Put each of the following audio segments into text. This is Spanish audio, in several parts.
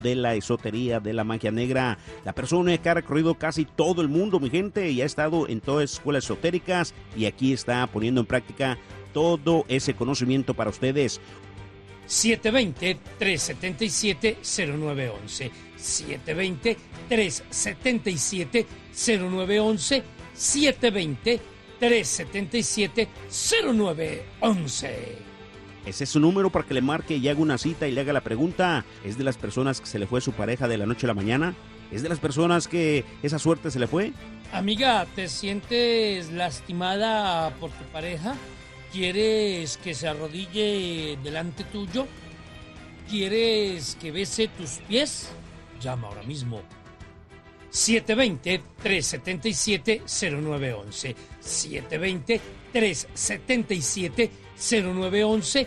de la esotería, de la magia negra, la persona que ha recorrido casi todo el mundo, mi gente, y ha estado en todas las escuelas esotéricas, y aquí está poniendo en práctica todo ese conocimiento para ustedes. 720-377-0911, 720-377-0911, 720-377-0911. Ese es su número para que le marque y haga una cita y le haga la pregunta. ¿Es de las personas que se le fue su pareja de la noche a la mañana? ¿Es de las personas que esa suerte se le fue? Amiga, ¿te sientes lastimada por tu pareja? ¿Quieres que se arrodille delante tuyo? ¿Quieres que bese tus pies? Llama ahora mismo. 720-377-0911. 720-377-0911.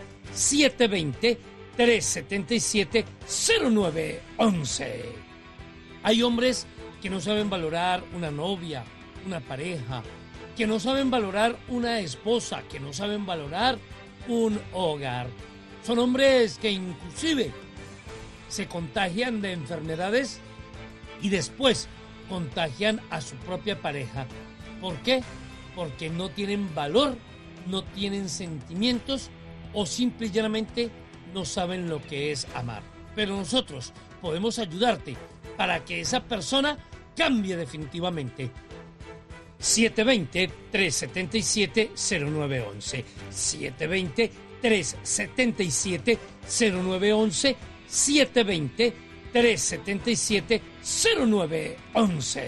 720-377-0911. Hay hombres que no saben valorar una novia, una pareja, que no saben valorar una esposa, que no saben valorar un hogar. Son hombres que inclusive se contagian de enfermedades y después contagian a su propia pareja. ¿Por qué? Porque no tienen valor, no tienen sentimientos o simple y llanamente no saben lo que es amar. Pero nosotros podemos ayudarte para que esa persona cambie definitivamente. 720-377-0911. 720-377-0911. 720-377-0911.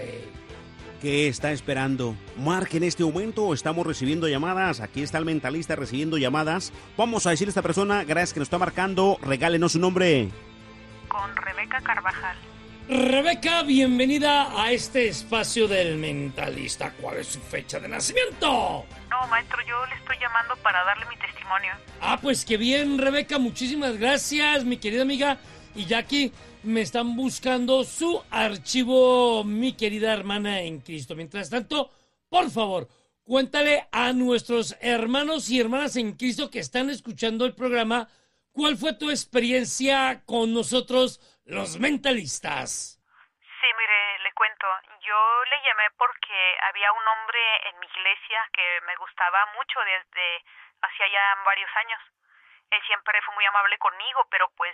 ¿Qué está esperando? Marque en este momento, estamos recibiendo llamadas. Aquí está el mentalista recibiendo llamadas. Vamos a decirle a esta persona, gracias que nos está marcando, regálenos su nombre. Con Rebeca Carvajal. Rebeca, bienvenida a este espacio del mentalista. ¿Cuál es su fecha de nacimiento? No, maestro, yo le estoy llamando para darle mi testimonio. Ah, pues qué bien, Rebeca, muchísimas gracias, mi querida amiga. Y ya aquí me están buscando su archivo, mi querida hermana en Cristo. Mientras tanto, por favor, cuéntale a nuestros hermanos y hermanas en Cristo que están escuchando el programa, ¿cuál fue tu experiencia con nosotros, los mentalistas? Sí, mire, le cuento. Yo le llamé porque había un hombre en mi iglesia que me gustaba mucho desde hacía ya varios años. Él siempre fue muy amable conmigo, pero pues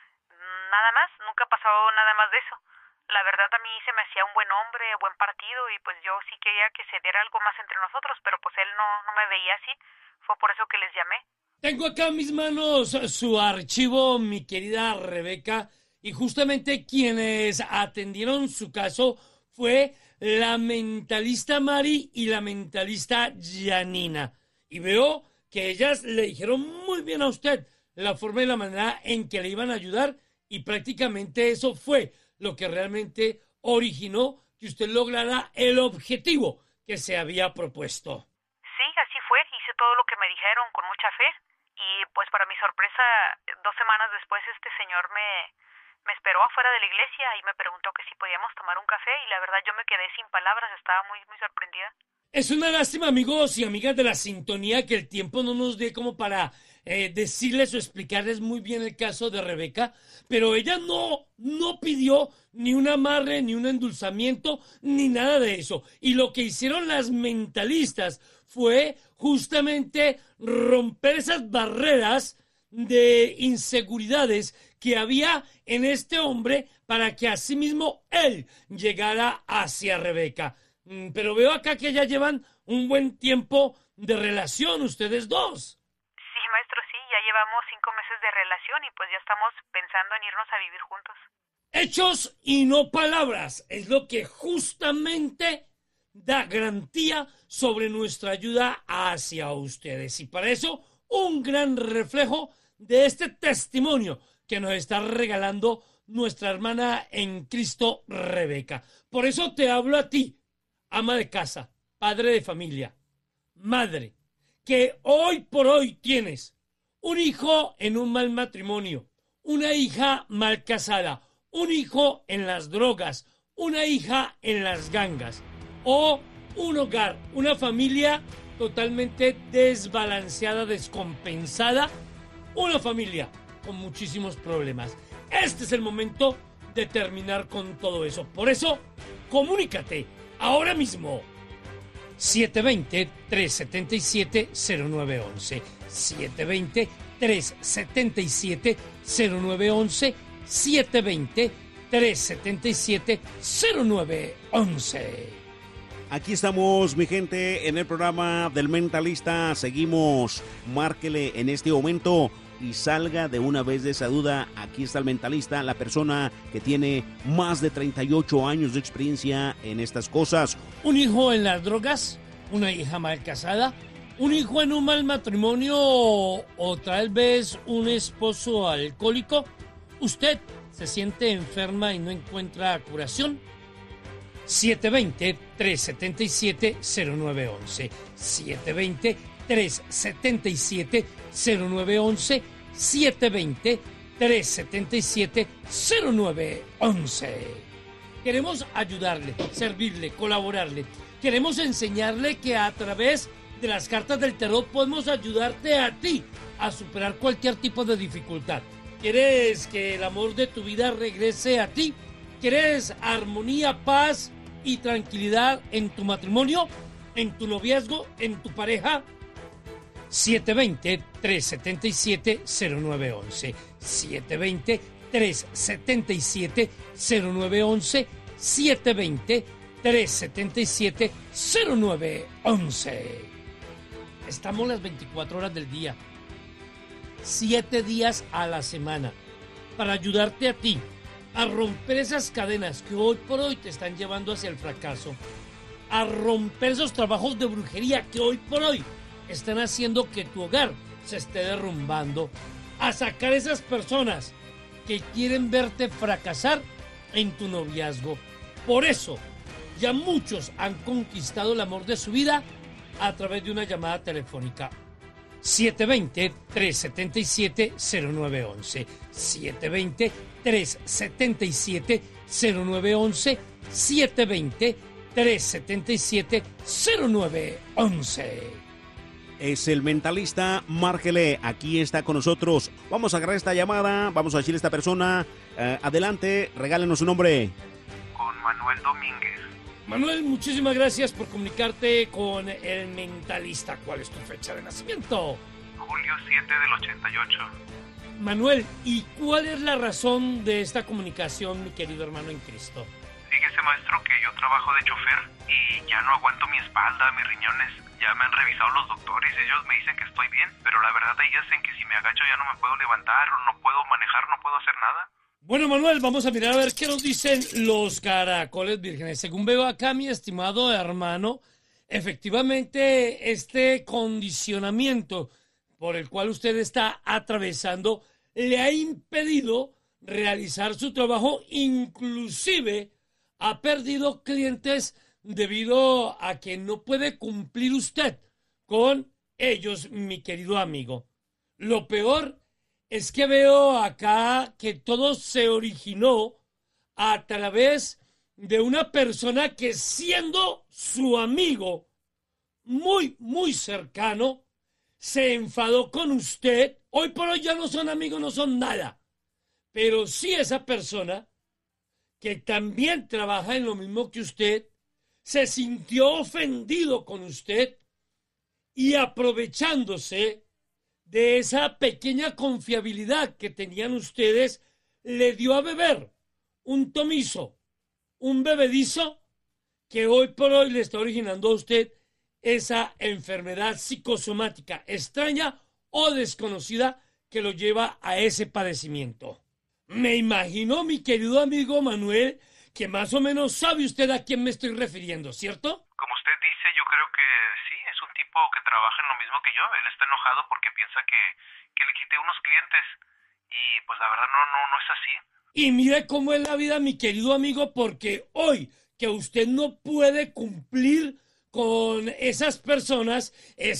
nada más, nunca pasó nada más de eso. La verdad a mí se me hacía un buen hombre, buen partido, y pues yo sí quería que se diera algo más entre nosotros, pero pues él no me veía así. Fue por eso que les llamé. Tengo acá en mis manos su archivo, mi querida Rebeca, y justamente quienes atendieron su caso fue la mentalista Mari y la mentalista Janina. Y veo que ellas le dijeron muy bien a usted la forma y la manera en que le iban a ayudar, y prácticamente eso fue lo que realmente originó que usted lograra el objetivo que se había propuesto. Sí, así fue. Hice todo lo que me dijeron con mucha fe. Y pues para mi sorpresa, 2 semanas después este señor me esperó afuera de la iglesia y me preguntó que si podíamos tomar un café, y la verdad yo me quedé sin palabras, estaba muy sorprendida. Es una lástima, amigos y amigas de la sintonía, que el tiempo no nos dé como para decirles o explicarles muy bien el caso de Rebeca, pero ella no pidió ni un amarre, ni un endulzamiento, ni nada de eso. Y lo que hicieron las mentalistas fue justamente romper esas barreras de inseguridades que había en este hombre para que asimismo él llegara hacia Rebeca. Pero veo acá que ya llevan un buen tiempo de relación ustedes dos. Sí, maestro, sí, ya llevamos 5 meses de relación y pues ya estamos pensando en irnos a vivir juntos. Hechos y no palabras es lo que justamente da garantía sobre nuestra ayuda hacia ustedes. Y para eso, un gran reflejo de este testimonio que nos está regalando nuestra hermana en Cristo, Rebeca. Por eso te hablo a ti, ama de casa, padre de familia, madre, que hoy por hoy tienes un hijo en un mal matrimonio, una hija mal casada, un hijo en las drogas, una hija en las gangas, o un hogar, una familia totalmente desbalanceada, descompensada, una familia con muchísimos problemas. Este es el momento de terminar con todo eso. Por eso, comunícate ahora mismo. 720-377-0911. 720-377-0911. 720-377-0911. Aquí estamos, mi gente, en el programa del Mentalista. Seguimos. Márquele en este momento y salga de una vez de esa duda. Aquí está el Mentalista, la persona que tiene más de 38 años de experiencia en estas cosas. Un hijo en las drogas, una hija mal casada, un hijo en un mal matrimonio o tal vez un esposo alcohólico. ¿Usted se siente enferma y no encuentra curación? 720-377-0911. 720-377-0911. 720-377-0911. Queremos ayudarle, servirle, colaborarle. Queremos enseñarle que a través de las cartas del tarot podemos ayudarte a ti a superar cualquier tipo de dificultad. ¿Quieres que el amor de tu vida regrese a ti? ¿Quieres armonía, paz y tranquilidad en tu matrimonio, en tu noviazgo, en tu pareja? 720-377-0911. 720-377-0911. 720-377-0911. Estamos las 24 horas del día, 7 días a la semana, para ayudarte a ti a romper esas cadenas que hoy por hoy te están llevando hacia el fracaso, a romper esos trabajos de brujería que hoy por hoy están haciendo que tu hogar se esté derrumbando, a sacar esas personas que quieren verte fracasar en tu noviazgo. Por eso, ya muchos han conquistado el amor de su vida a través de una llamada telefónica. 720-377-0911. 720-377-0911. 720-377-0911. Es el Mentalista. Márquele, aquí está con nosotros. Vamos a agarrar esta llamada, vamos a decirle a esta persona, adelante, regálenos su nombre. Con Manuel Domínguez. Manuel, muchísimas gracias por comunicarte con el Mentalista. ¿Cuál es tu fecha de nacimiento? Julio 7 del 88. Manuel, ¿y cuál es la razón de esta comunicación, mi querido hermano en Cristo? Fíjese, maestro, que yo trabajo de chofer y ya no aguanto mi espalda, mis riñones. Ya me han revisado los doctores, ellos me dicen que estoy bien, pero la verdad ellos dicen que si me agacho ya no me puedo levantar, o no puedo manejar, no puedo hacer nada. Bueno, Manuel, vamos a mirar a ver qué nos dicen los caracoles vírgenes. Según veo acá, mi estimado hermano, efectivamente este condicionamiento por el cual usted está atravesando le ha impedido realizar su trabajo, inclusive ha perdido clientes debido a que no puede cumplir usted con ellos, mi querido amigo. Lo peor es que veo acá que todo se originó a través de una persona que, siendo su amigo muy, muy cercano, se enfadó con usted. Hoy por hoy ya no son amigos, no son nada. Pero sí esa persona, que también trabaja en lo mismo que usted, se sintió ofendido con usted y, aprovechándose de esa pequeña confiabilidad que tenían ustedes, le dio a beber un tomizo, un bebedizo que hoy por hoy le está originando a usted esa enfermedad psicosomática extraña o desconocida que lo lleva a ese padecimiento. Me imagino, mi querido amigo Manuel, que más o menos sabe usted a quién me estoy refiriendo, ¿cierto? Como usted dice, yo creo que sí, es un tipo que trabaja en lo mismo que yo. Él está enojado porque piensa que le quité unos clientes y pues la verdad no es así. Y mire cómo es la vida, mi querido amigo, porque hoy que usted no puede cumplir con esas personas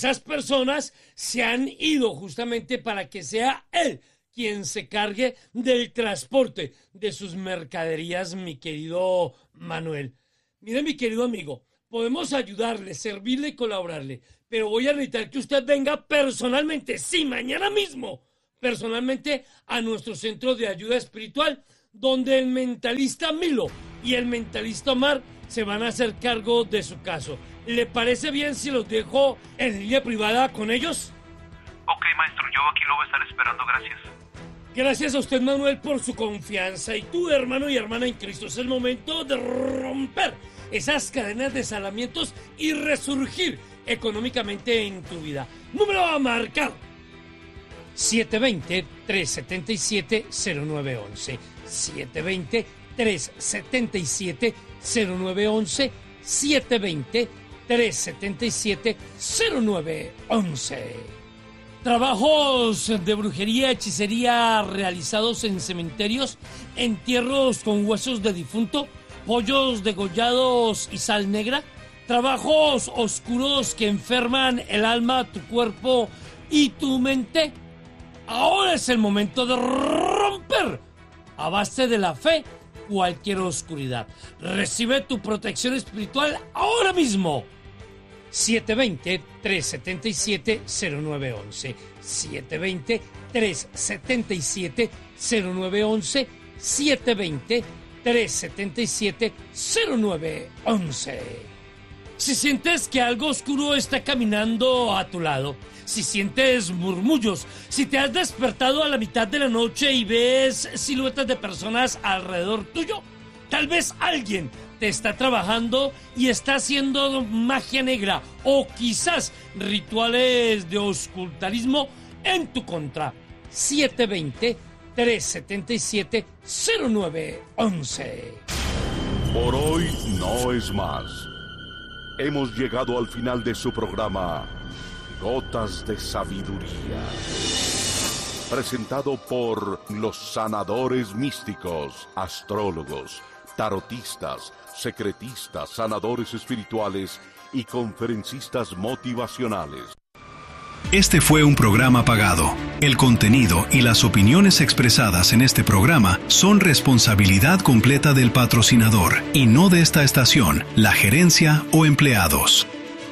se han ido justamente para que sea él quien se cargue del transporte de sus mercaderías, mi querido Manuel. Mire, mi querido amigo, podemos ayudarle, servirle y colaborarle, pero voy a necesitar que usted venga personalmente, sí, mañana mismo, personalmente a nuestro centro de ayuda espiritual, donde el mentalista Milo y el mentalista Omar se van a hacer cargo de su caso. ¿Le parece bien si los dejo en línea privada con ellos? Ok, maestro, yo aquí lo voy a estar esperando, gracias. Gracias a usted, Manuel, por su confianza. Y tú, hermano y hermana en Cristo, es el momento de romper esas cadenas de salamientos y resurgir económicamente en tu vida. Número a marcar: 720-377-0911. 720-377-0911. 720-377-0911. Trabajos de brujería, hechicería realizados en cementerios, entierros con huesos de difunto, pollos degollados y sal negra, trabajos oscuros que enferman el alma, tu cuerpo y tu mente. Ahora es el momento de romper a base de la fe cualquier oscuridad. Recibe tu protección espiritual ahora mismo. 720-377-0911. 720-377-0911. 720-377-0911. Si sientes que algo oscuro está caminando a tu lado, si sientes murmullos, si te has despertado a la mitad de la noche y ves siluetas de personas alrededor tuyo, tal vez alguien te está trabajando y está haciendo magia negra o quizás rituales de ocultismo en tu contra. 720-377-0911. Por hoy no es más. Hemos llegado al final de su programa Gotas de Sabiduría, presentado por los sanadores místicos, astrólogos, tarotistas, secretistas, sanadores espirituales y conferencistas motivacionales. Este fue un programa pagado. El contenido y las opiniones expresadas en este programa son responsabilidad completa del patrocinador y no de esta estación, la gerencia o empleados.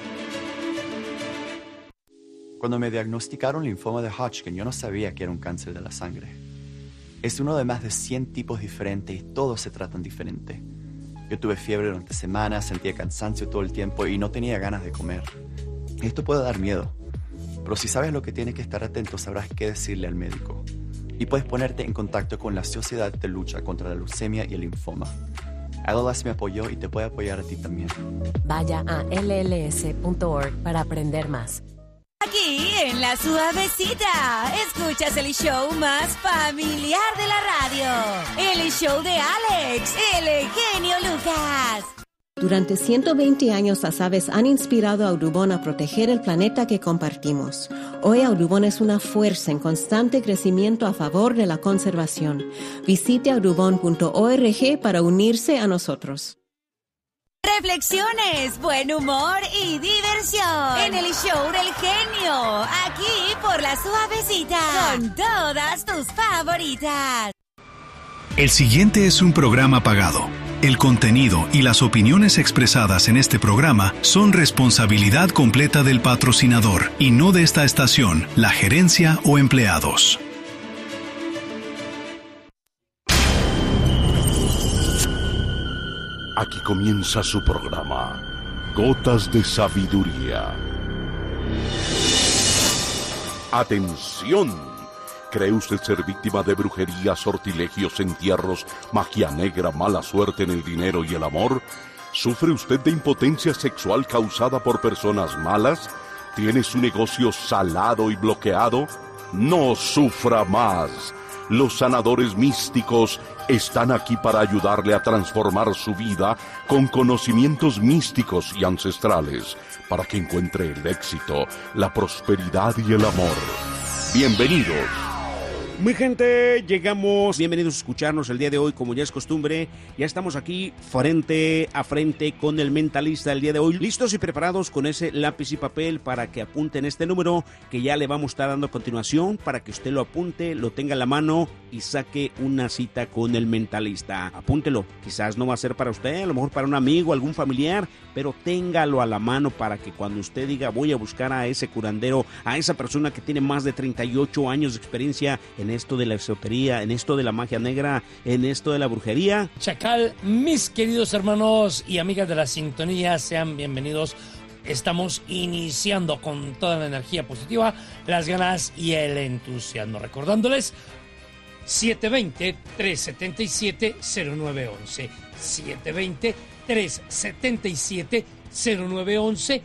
Cuando me diagnosticaron linfoma de Hodgkin, yo no sabía que era un cáncer de la sangre. Es uno de más de 100 tipos diferentes y todos se tratan diferente. Yo tuve fiebre durante semanas, sentía cansancio todo el tiempo y no tenía ganas de comer. Esto puede dar miedo, pero si sabes lo que tienes que estar atento, sabrás qué decirle al médico. Y puedes ponerte en contacto con la Sociedad de Lucha contra la Leucemia y el Linfoma. LLS me apoyó y te puede apoyar a ti también. Vaya a lls.org para aprender más. Aquí en La Suavecita, escuchas el show más familiar de la radio. El show de Alex, el genio Lucas. Durante 120 años las aves han inspirado a Audubon a proteger el planeta que compartimos. Hoy Audubon es una fuerza en constante crecimiento a favor de la conservación. Visite audubon.org para unirse a nosotros. Reflexiones, buen humor y diversión en el show del genio, aquí por La Suavecita, con todas tus favoritas. El siguiente es un programa pagado. El contenido y las opiniones expresadas en este programa son responsabilidad completa del patrocinador y no de esta estación, la gerencia o empleados. Aquí comienza su programa, Gotas de Sabiduría. ¡Atención! ¿Cree usted ser víctima de brujería, sortilegios, entierros, magia negra, mala suerte en el dinero y el amor? ¿Sufre usted de impotencia sexual causada por personas malas? ¿Tiene su negocio salado y bloqueado? ¡No sufra más! Los sanadores místicos están aquí para ayudarle a transformar su vida con conocimientos místicos y ancestrales, para que encuentre el éxito, la prosperidad y el amor. Bienvenidos. Mi gente, llegamos, bienvenidos a escucharnos el día de hoy, como ya es costumbre, ya estamos aquí frente a frente con el mentalista el día de hoy, listos y preparados con ese lápiz y papel para que apunten este número que ya le vamos a estar dando a continuación, para que usted lo apunte, lo tenga en la mano y saque una cita con el mentalista. Apúntelo, quizás no va a ser para usted, a lo mejor para un amigo, algún familiar, pero téngalo a la mano para que cuando usted diga voy a buscar a ese curandero, a esa persona que tiene más de 38 años de experiencia en en esto de la esotería, en esto de la magia negra, en esto de la brujería. Chacal, mis queridos hermanos y amigas de la sintonía, sean bienvenidos. Estamos iniciando con toda la energía positiva, las ganas y el entusiasmo. Recordándoles 720-377-0911. 720-377-0911.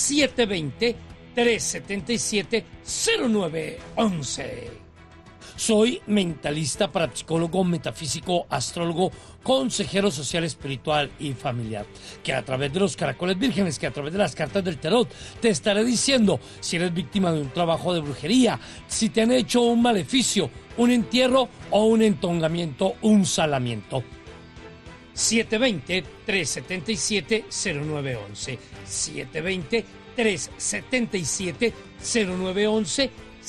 720-377-0911. Soy mentalista, parapsicólogo, metafísico, astrólogo, consejero social, espiritual y familiar. Que a través de los caracoles vírgenes, que a través de las cartas del tarot, te estaré diciendo si eres víctima de un trabajo de brujería, si te han hecho un maleficio, un entierro o un entongamiento, un salamiento. 720-377-0911. 720-377-0911.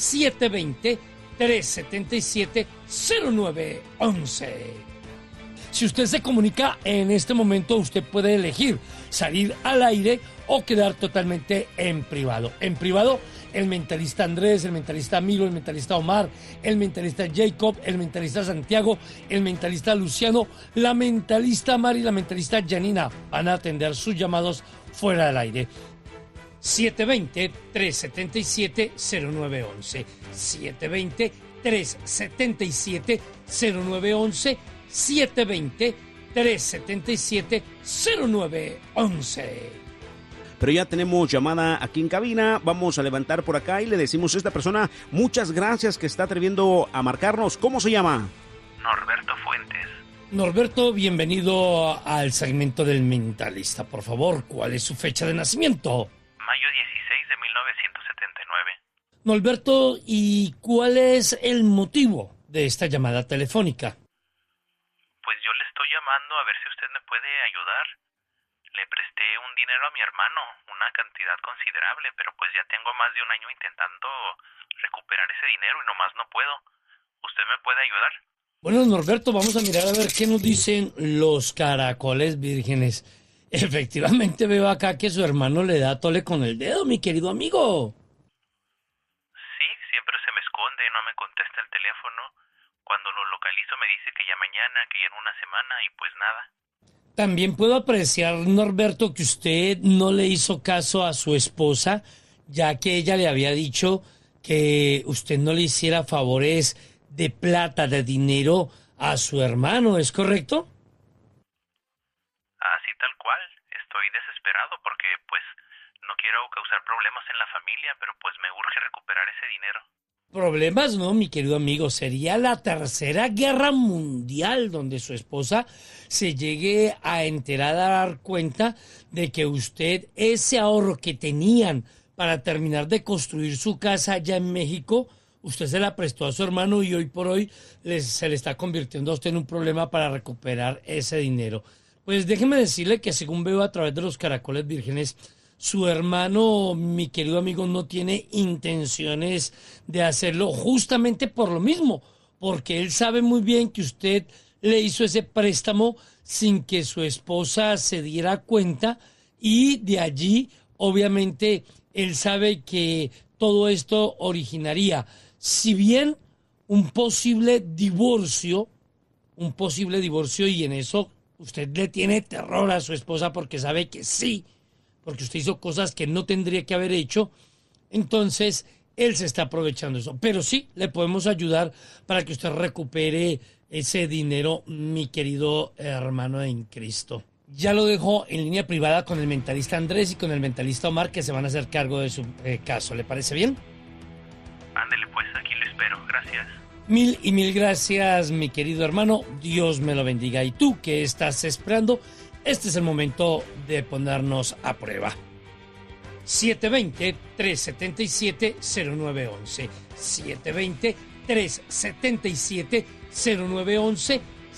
720-377-0911. Si usted se comunica en este momento, usted puede elegir salir al aire o quedar totalmente en privado. En privado, el mentalista Andrés, el mentalista Milo, el mentalista Omar, el mentalista Jacob, el mentalista Santiago, el mentalista Luciano, la mentalista Mari y la mentalista Janina van a atender sus llamados fuera del aire. 720-377-0911. 720-377-0911. 720-377-0911. Pero ya tenemos llamada aquí en cabina. Vamos a levantar por acá y le decimos a esta persona, muchas gracias que está atreviendo a marcarnos. ¿Cómo se llama? Norberto Fuentes. Norberto, bienvenido al segmento del mentalista. Por favor, ¿cuál es su fecha de nacimiento? Mayo 16 de 1979. Norberto, ¿y cuál es el motivo de esta llamada telefónica? Pues yo le estoy llamando a ver si usted me puede ayudar. Le presté un dinero a mi hermano, una cantidad considerable, pero pues ya tengo más de un año intentando recuperar ese dinero y nomás no puedo. ¿Usted me puede ayudar? Bueno, Norberto, vamos a mirar a ver qué nos dicen los caracoles vírgenes. Efectivamente veo acá que su hermano le da tole con el dedo, mi querido amigo. Sí, siempre se me esconde, no me contesta el teléfono. Cuando lo localizo me dice que ya mañana, que ya en una semana y pues nada. También puedo apreciar, Norberto, que usted no le hizo caso a su esposa, ya que ella le había dicho que usted no le hiciera favores de plata, de dinero a su hermano, ¿es correcto? Así tal cual. Estoy desesperado porque pues no quiero causar problemas en la familia, pero pues me urge recuperar ese dinero. Problemas no, mi querido amigo, sería la tercera guerra mundial donde su esposa se llegue a enterar, a dar cuenta de que usted, ese ahorro que tenían para terminar de construir su casa allá en México, usted se la prestó a su hermano y hoy por hoy se le está convirtiendo a usted en un problema para recuperar ese dinero. Pues déjeme decirle que según veo a través de los caracoles vírgenes, su hermano, mi querido amigo, no tiene intenciones de hacerlo justamente por lo mismo, porque él sabe muy bien que usted le hizo ese préstamo sin que su esposa se diera cuenta y de allí, obviamente, él sabe que todo esto originaría, si bien un posible divorcio y en eso usted le tiene terror a su esposa porque sabe que sí, porque usted hizo cosas que no tendría que haber hecho, entonces él se está aprovechando de eso. Pero sí, le podemos ayudar para que usted recupere ese dinero, mi querido hermano en Cristo. Ya lo dejo en línea privada con el mentalista Andrés y con el mentalista Omar, que se van a hacer cargo de su caso. ¿Le parece bien? Ándele pues, aquí lo espero. Gracias. Mil gracias, mi querido hermano. Dios me lo bendiga. ¿Y tú qué estás esperando? Este es el momento de ponernos a prueba. 720-377-0911. 720-377-0911.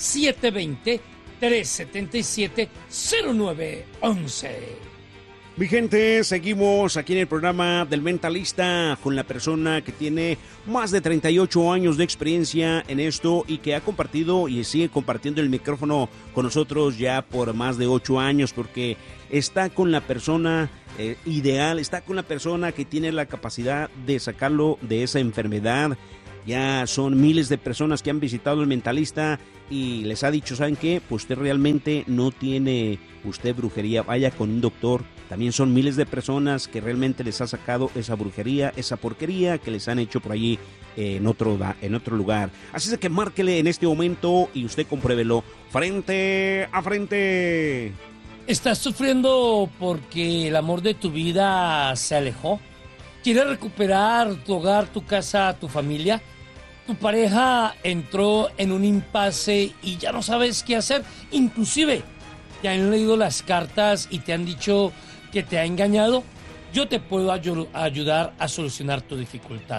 720-377-0911. Mi gente, seguimos aquí en el programa del Mentalista con la persona que tiene más de 38 años de experiencia en esto y que ha compartido y sigue compartiendo el micrófono con nosotros ya por más de 8 años porque está con la persona ideal, está con la persona que tiene la capacidad de sacarlo de esa enfermedad Ya son miles de personas que han visitado el mentalista y les ha dicho, ¿saben qué? Pues usted realmente no tiene brujería, vaya con un doctor. También son miles de personas que realmente les ha sacado esa brujería, esa porquería que les han hecho por allí en otro lugar. Así es que márquele en este momento y usted compruébelo frente a frente. ¿Estás sufriendo porque el amor de tu vida se alejó? ¿Quieres recuperar tu hogar, tu casa, tu familia? ¿Tu pareja entró en un impasse y ya no sabes qué hacer? Inclusive, ¿te han leído las cartas y te han dicho que te ha engañado? Yo te puedo ayudar a solucionar tu dificultad.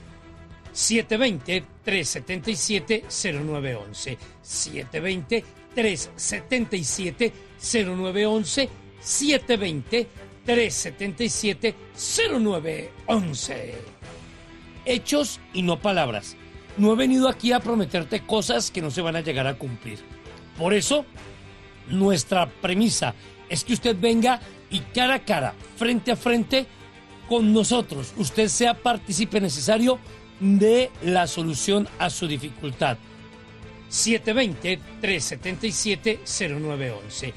720-377-0911. 720-377-0911. 720-377-0911. Hechos y no palabras. No he venido aquí a prometerte cosas que no se van a llegar a cumplir. Por eso, nuestra premisa es que usted venga y cara a cara, frente a frente, con nosotros. Usted sea partícipe necesario de la solución a su dificultad. 720-377-0911.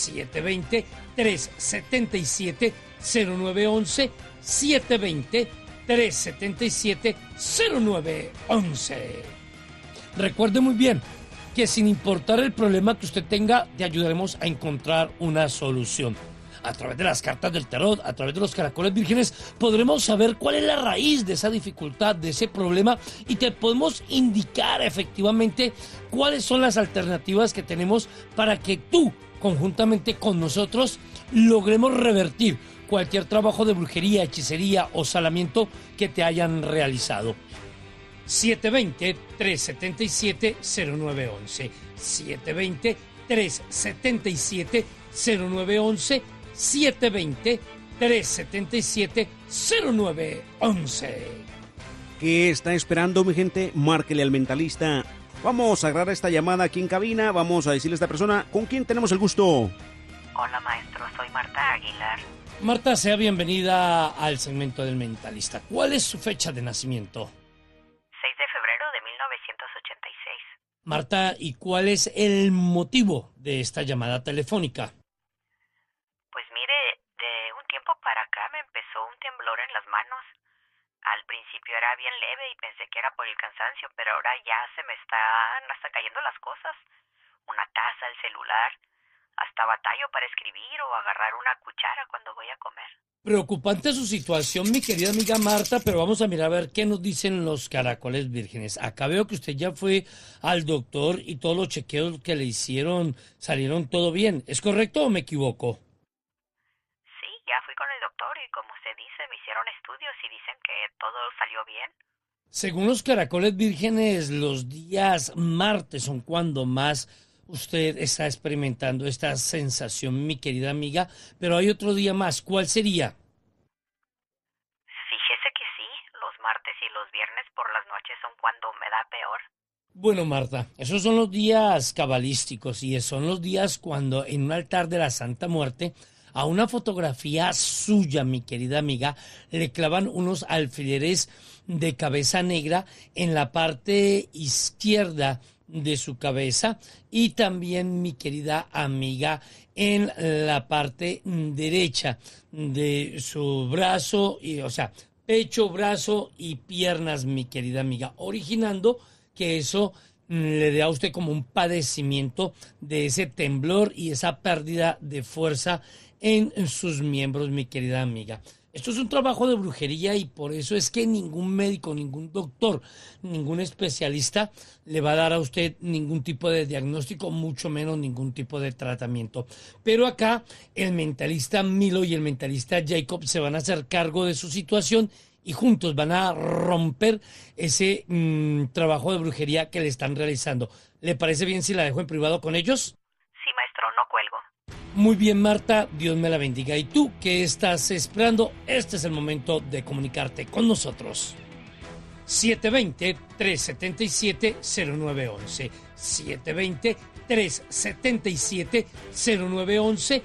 720-377-0911. 720-377-0911. Recuerde muy bien que sin importar el problema que usted tenga, te ayudaremos a encontrar una solución. A través de las cartas del tarot, a través de los caracoles vírgenes, podremos saber cuál es la raíz de esa dificultad, de ese problema, y te podemos indicar efectivamente cuáles son las alternativas que tenemos para que tú, conjuntamente con nosotros, logremos revertir cualquier trabajo de brujería, hechicería o salamiento que te hayan realizado. 720-377-0911. 720-377-0911. 720-377-0911. ¿Qué está esperando, mi gente? Márquele al mentalista. Vamos a agarrar esta llamada aquí en cabina. Vamos a decirle a esta persona con quién tenemos el gusto. Hola, maestro, soy Marta Aguilar. Marta, sea bienvenida al segmento del mentalista. ¿Cuál es su fecha de nacimiento? 6 de febrero de 1986. Marta, ¿y cuál es el motivo de esta llamada telefónica? Pues mire, de un tiempo para acá me empezó un temblor en las manos. Al principio era bien leve y pensé que era por el cansancio, pero ahora ya se me están hasta cayendo las cosas. Una taza, el celular, hasta batallo para escribir o agarrar una cuchara cuando voy a comer. Preocupante su situación, mi querida amiga Marta, pero vamos a mirar a ver qué nos dicen los caracoles vírgenes. Acá veo que usted ya fue al doctor y todos los chequeos que le hicieron salieron todo bien. ¿Es correcto o me equivoco? Sí, ya fui con el doctor y como usted dice, me hicieron estudios y dicen que todo salió bien. Según los caracoles vírgenes, los días martes son cuando más usted está experimentando esta sensación, mi querida amiga, pero hay otro día más. ¿Cuál sería? Fíjese que sí, los martes y los viernes por las noches son cuando me da peor. Bueno, Marta, esos son los días cabalísticos y son los días cuando en un altar de la Santa Muerte a una fotografía suya, mi querida amiga, le clavan unos alfileres de cabeza negra en la parte izquierda de su cabeza y también, mi querida amiga, en la parte derecha de su brazo, o sea, pecho, brazo y piernas, mi querida amiga, originando que eso le dé a usted como un padecimiento de ese temblor y esa pérdida de fuerza en sus miembros, mi querida amiga. Esto es un trabajo de brujería y por eso es que ningún médico, ningún doctor, ningún especialista le va a dar a usted ningún tipo de diagnóstico, mucho menos ningún tipo de tratamiento. Pero acá el mentalista Milo y el mentalista Jacob se van a hacer cargo de su situación y juntos van a romper ese trabajo de brujería que le están realizando. ¿Le parece bien si la dejo en privado con ellos? Sí, maestro, no cuelgo. Muy bien, Marta, Dios me la bendiga. ¿Y tú qué estás esperando? Este es el momento de comunicarte con nosotros. 720-377-0911. 720-377-0911.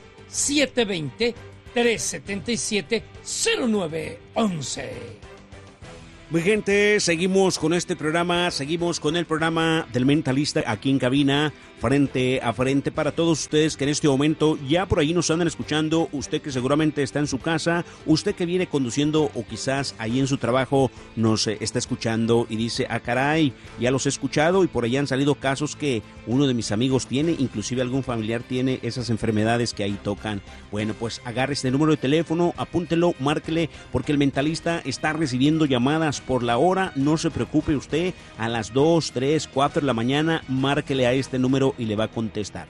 720-377-0911. Mi gente, seguimos con este programa, seguimos con el programa del Mentalista aquí en cabina, frente a frente para todos ustedes que en este momento ya por ahí nos andan escuchando, usted que seguramente está en su casa, usted que viene conduciendo o quizás ahí en su trabajo nos está escuchando y dice, ah caray, ya los he escuchado y por ahí han salido casos que uno de mis amigos tiene, inclusive algún familiar tiene esas enfermedades que ahí tocan. Bueno, pues agarre este número de teléfono, apúntelo, márquele, porque el Mentalista está recibiendo llamadas por la hora, no se preocupe usted, a las 2, 3, 4 de la mañana, márquele a este número y le va a contestar.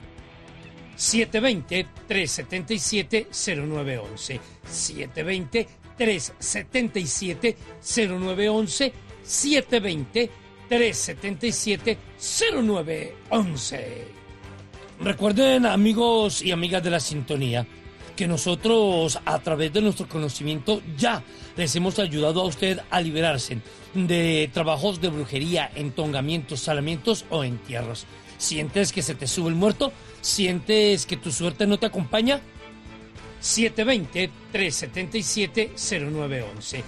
720-377-0911, 720-377-0911, 720-377-0911. Recuerden, amigos y amigas de la sintonía, que nosotros a través de nuestro conocimiento ya les hemos ayudado a usted a liberarse de trabajos de brujería, entongamientos, salamientos o entierros. ¿Sientes que se te sube el muerto? ¿Sientes que tu suerte no te acompaña? 720-377-0911,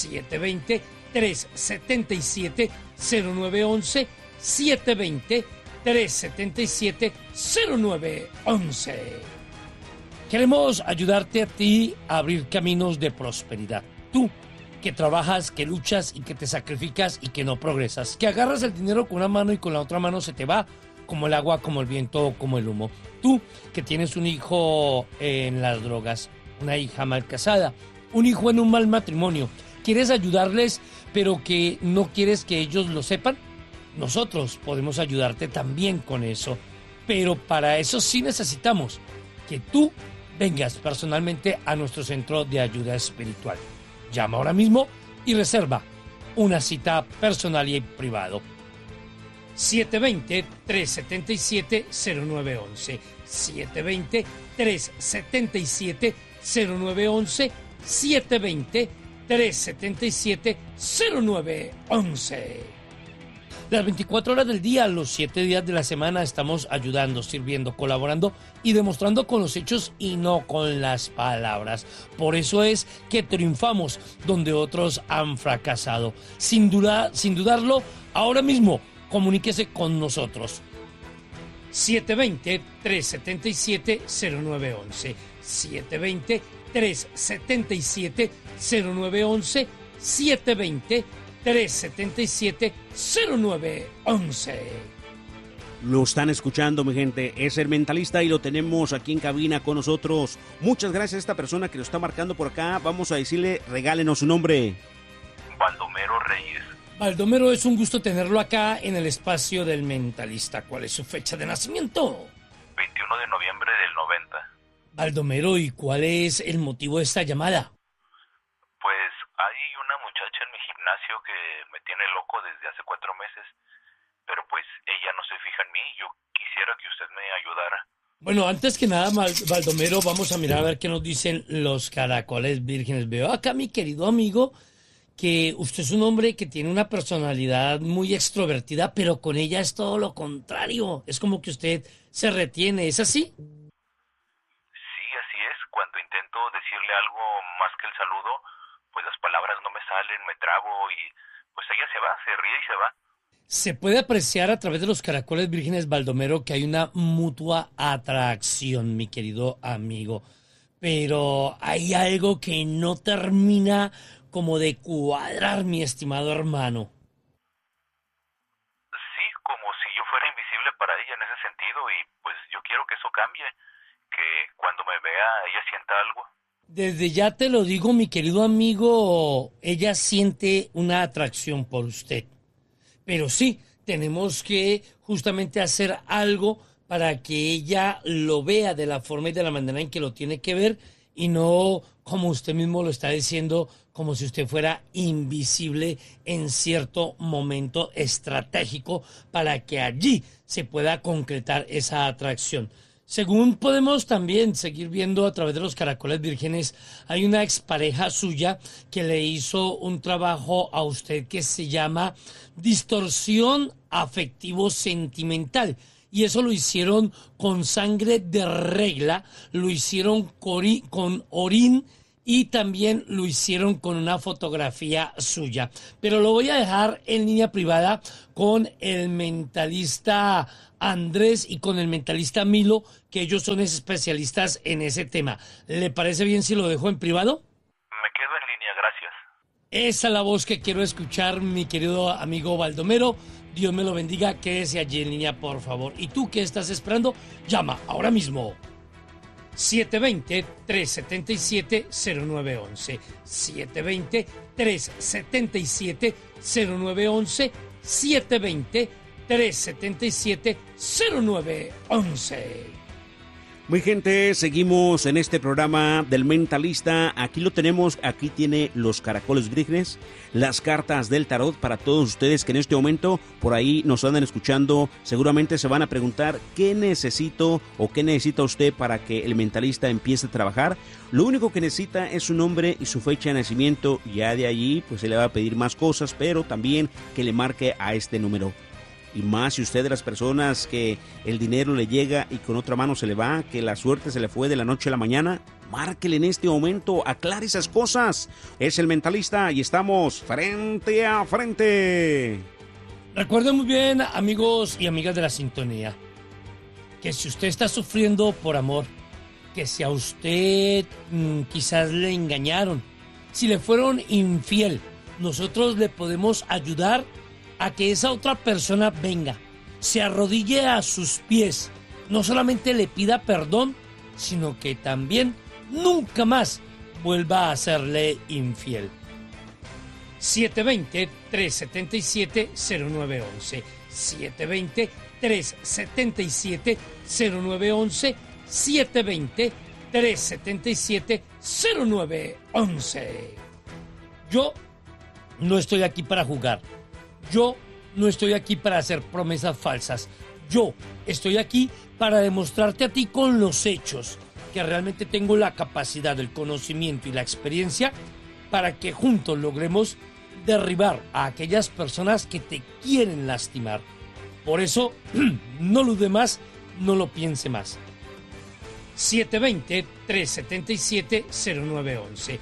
720-377-0911, 720-377-0911. Queremos ayudarte a ti a abrir caminos de prosperidad. Tú, que trabajas, que luchas y que te sacrificas y que no progresas. Que agarras el dinero con una mano y con la otra mano se te va como el agua, como el viento, como el humo. Tú, que tienes un hijo en las drogas, una hija mal casada, un hijo en un mal matrimonio. ¿Quieres ayudarles, pero que no quieres que ellos lo sepan? Nosotros podemos ayudarte también con eso. Pero para eso sí necesitamos que tú vengas personalmente a nuestro centro de ayuda espiritual. Llama ahora mismo y reserva una cita personal y privado. 720-377-0911, 720-377-0911, 720-377-0911. Las 24 horas del día, los 7 días de la semana estamos ayudando, sirviendo, colaborando y demostrando con los hechos y no con las palabras. Por eso es que triunfamos donde otros han fracasado. Sin dudarlo, ahora mismo comuníquese con nosotros. 720-377-0911, 720-377-0911, 720-377-0911. Lo están escuchando, mi gente, es el Mentalista y lo tenemos aquí en cabina con nosotros. Muchas gracias a esta persona que lo está marcando por acá. Vamos a decirle, regálenos su nombre. Baldomero Reyes. Baldomero, es un gusto tenerlo acá en el espacio del Mentalista. ¿Cuál es su fecha de nacimiento? 21 de noviembre del 90. Baldomero, ¿y cuál es el motivo de esta llamada? Pues hay una muchacha en mi gimnasio que me tiene loco desde hace 4 meses, pero pues ella no se fija en mí. Yo quisiera que usted me ayudara. Bueno, antes que nada, Baldomero, vamos a mirar a ver qué nos dicen los caracoles vírgenes. Veo acá, mi querido amigo, que usted es un hombre que tiene una personalidad muy extrovertida, pero con ella es todo lo contrario. Es como que usted se retiene, ¿es así? Sí, así es. Cuando intento decirle algo más que el saludo, pues las palabras no me salen, me trabo y pues ella se va, se ríe y se va. Se puede apreciar a través de los caracoles vírgenes, Baldomero, que hay una mutua atracción, mi querido amigo. Pero hay algo que no termina como de cuadrar, mi estimado hermano. Sí, como si yo fuera invisible para ella en ese sentido y pues yo quiero que eso cambie, que cuando me vea ella sienta algo. Desde ya te lo digo, mi querido amigo, ella siente una atracción por usted. Pero sí, tenemos que justamente hacer algo para que ella lo vea de la forma y de la manera en que lo tiene que ver y no, como usted mismo lo está diciendo, como si usted fuera invisible en cierto momento estratégico para que allí se pueda concretar esa atracción. Según podemos también seguir viendo a través de los caracoles vírgenes, hay una expareja suya que le hizo un trabajo a usted que se llama distorsión afectivo-sentimental. Y eso lo hicieron con sangre de regla, lo hicieron con orín y también lo hicieron con una fotografía suya. Pero lo voy a dejar en línea privada con el mentalista Andrés y con el mentalista Milo, que ellos son especialistas en ese tema. ¿Le parece bien si lo dejo en privado? Me quedo en línea, gracias. Esa es la voz que quiero escuchar, mi querido amigo Baldomero. Dios me lo bendiga, quédese allí en línea, por favor. ¿Y tú qué estás esperando? Llama ahora mismo. 720-377-0911. 720-377-0911. 720-377-0911. Muy gente, seguimos en este programa del Mentalista. Aquí lo tenemos, aquí tiene los caracoles vírgenes, las cartas del tarot para todos ustedes que en este momento por ahí nos andan escuchando. Seguramente se van a preguntar qué necesito o qué necesita usted para que el Mentalista empiece a trabajar. Lo único que necesita es su nombre y su fecha de nacimiento. Ya de allí pues se le va a pedir más cosas, pero también que le marque a este número. Y más si usted de las personas que el dinero le llega y con otra mano se le va, que la suerte se le fue de la noche a la mañana, márquele en este momento, aclare esas cosas. Es el Mentalista y estamos frente a frente. Recuerden muy bien, amigos y amigas de la sintonía, que si usted está sufriendo por amor, que si a usted quizás le engañaron, si le fueron infiel, nosotros le podemos ayudar a que esa otra persona venga, se arrodille a sus pies, no solamente le pida perdón, sino que también nunca más vuelva a serle infiel. 720-377-0911. 720-377-0911. 720-377-0911. Yo no estoy aquí para jugar. Yo no estoy aquí para hacer promesas falsas. Yo estoy aquí para demostrarte a ti con los hechos que realmente tengo la capacidad, el conocimiento y la experiencia para que juntos logremos derribar a aquellas personas que te quieren lastimar. Por eso, no lo demás, no lo piense más. 720-377-0911.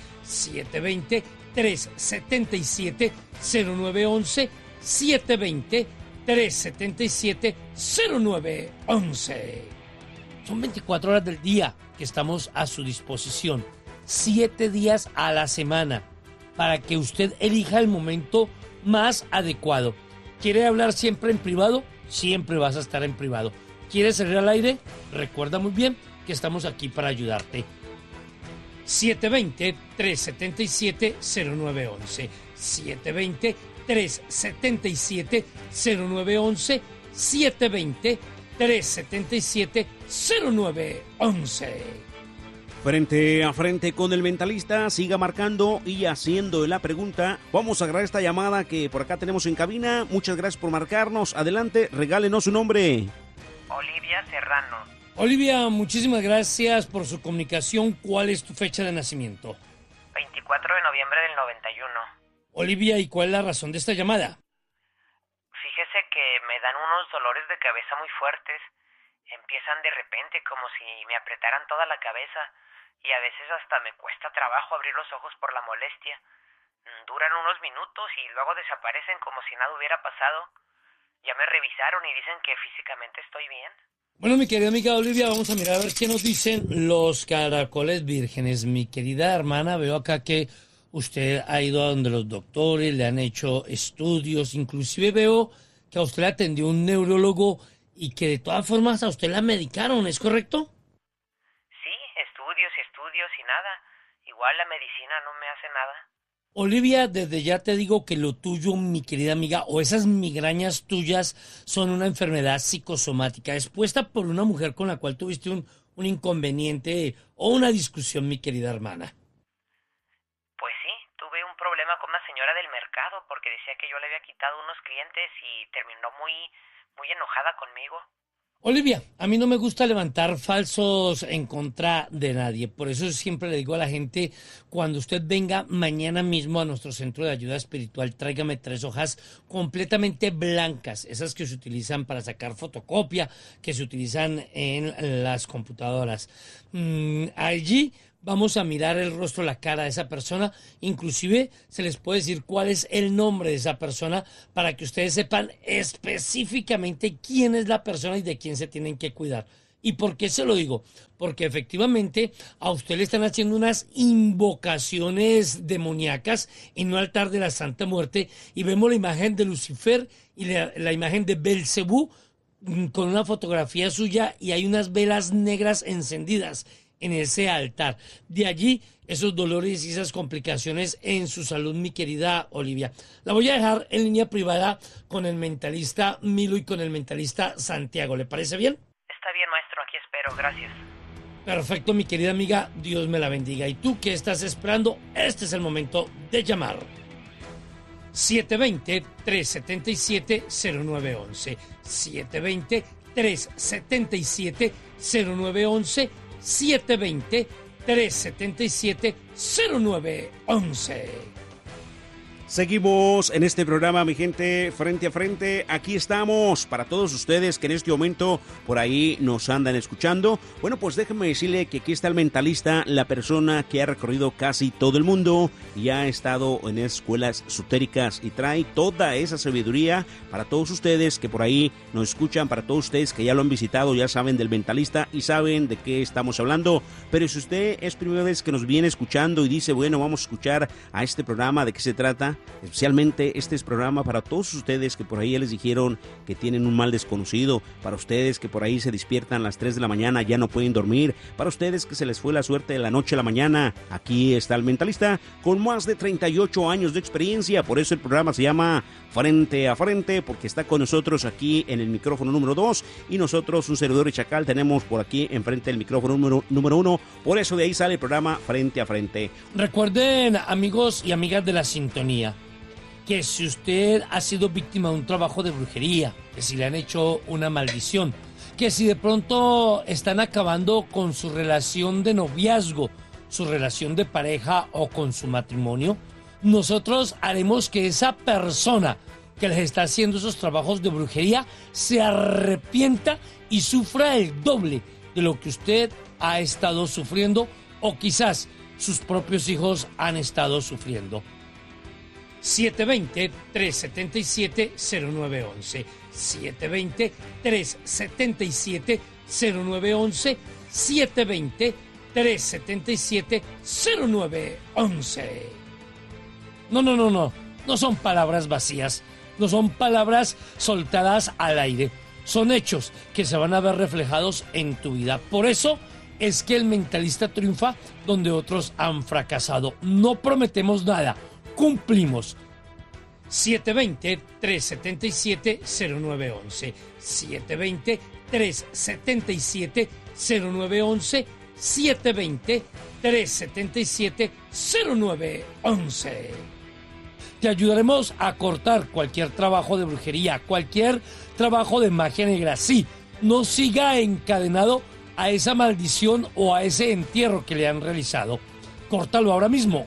720-377-0911. 720-377-0911. Son 24 horas del día que estamos a su disposición. 7 días a la semana para que usted elija el momento más adecuado. ¿Quiere hablar siempre en privado? Siempre vas a estar en privado. ¿Quieres salir al aire? Recuerda muy bien que estamos aquí para ayudarte. 720-377-0911. 720-377-0911. 720-377-0911. Frente a frente con el Mentalista, siga marcando y haciendo la pregunta. Vamos a agarrar esta llamada que por acá tenemos en cabina. Muchas gracias por marcarnos. Adelante, regálenos su nombre. Olivia Serrano. Olivia, muchísimas gracias por su comunicación. ¿Cuál es tu fecha de nacimiento? 24 de noviembre del 91. Olivia, ¿y cuál es la razón de esta llamada? Fíjese que me dan unos dolores de cabeza muy fuertes. Empiezan de repente como si me apretaran toda la cabeza y a veces hasta me cuesta trabajo abrir los ojos por la molestia. Duran unos minutos y luego desaparecen como si nada hubiera pasado. Ya me revisaron y dicen que físicamente estoy bien. Bueno, mi querida amiga Olivia, vamos a mirar a ver qué nos dicen los caracoles vírgenes. Mi querida hermana, veo acá que usted ha ido a donde los doctores, le han hecho estudios, inclusive veo que a usted le atendió un neurólogo y que de todas formas a usted la medicaron, ¿es correcto? Sí, estudios y nada. Igual la medicina no me hace nada. Olivia, desde ya te digo que lo tuyo, mi querida amiga, o esas migrañas tuyas son una enfermedad psicosomática expuesta por una mujer con la cual tuviste un inconveniente o una discusión, mi querida hermana. Pues sí, tuve un problema con una señora del mercado porque decía que yo le había quitado unos clientes y terminó muy enojada conmigo. Olivia, a mí no me gusta levantar falsos en contra de nadie, por eso siempre le digo a la gente, cuando usted venga mañana mismo a nuestro centro de ayuda espiritual, tráigame 3 hojas completamente blancas, esas que se utilizan para sacar fotocopia, que se utilizan en las computadoras. Allí vamos a mirar el rostro, la cara de esa persona, inclusive se les puede decir cuál es el nombre de esa persona para que ustedes sepan específicamente quién es la persona y de quién se tienen que cuidar. ¿Y por qué se lo digo? Porque efectivamente a usted le están haciendo unas invocaciones demoníacas en un altar de la Santa Muerte y vemos la imagen de Lucifer y la imagen de Belcebú con una fotografía suya y hay unas velas negras encendidas en ese altar. De allí esos dolores y esas complicaciones en su salud, mi querida Olivia. La voy a dejar en línea privada con el mentalista Milo y con el mentalista Santiago. ¿Le parece bien? Está bien, maestro, aquí espero, gracias. Perfecto, mi querida amiga, Dios me la bendiga. ¿Y tú qué estás esperando? Este es el momento de llamar. 720-377-0911. 720-377-0911. 720-377-0911. Seguimos en este programa, mi gente, frente a frente. Aquí estamos para todos ustedes que en este momento por ahí nos andan escuchando. Bueno, pues déjenme decirle que aquí está el mentalista, la persona que ha recorrido casi todo el mundo y ha estado en escuelas esotéricas y trae toda esa sabiduría para todos ustedes que por ahí nos escuchan, para todos ustedes que ya lo han visitado, ya saben del mentalista y saben de qué estamos hablando. Pero si usted es primera vez que nos viene escuchando y dice, bueno, vamos a escuchar a este programa, ¿de qué se trata? Especialmente este es programa para todos ustedes que por ahí ya les dijeron que tienen un mal desconocido, para ustedes que por ahí se despiertan a las 3 de la mañana, ya no pueden dormir, para ustedes que se les fue la suerte de la noche a la mañana. Aquí está el mentalista con más de 38 años de experiencia, por eso el programa se llama Frente a Frente, porque está con nosotros aquí en el micrófono número 2 y nosotros, un servidor y Chacal, tenemos por aquí enfrente el micrófono número 1, por eso de ahí sale el programa Frente a Frente. Recuerden, amigos y amigas de la sintonía, que si usted ha sido víctima de un trabajo de brujería, que si le han hecho una maldición, que si de pronto están acabando con su relación de noviazgo, su relación de pareja o con su matrimonio, nosotros haremos que esa persona que les está haciendo esos trabajos de brujería se arrepienta y sufra el doble de lo que usted ha estado sufriendo o quizás sus propios hijos han estado sufriendo. 720-377-0911. 720-377-0911. 720-377-0911. No son palabras vacías, no son palabras soltadas al aire, son hechos que se van a ver reflejados en tu vida. Por eso es que el mentalista triunfa donde otros han fracasado. No prometemos nada, cumplimos. 720-377-0911. 720-377-0911. 720-377-0911. Te ayudaremos a cortar cualquier trabajo de brujería, cualquier trabajo de magia negra. Sí, no siga encadenado a esa maldición o a ese entierro que le han realizado. Córtalo ahora mismo.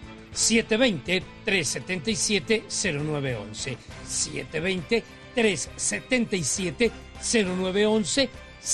720-377-0911. 720-377-0911.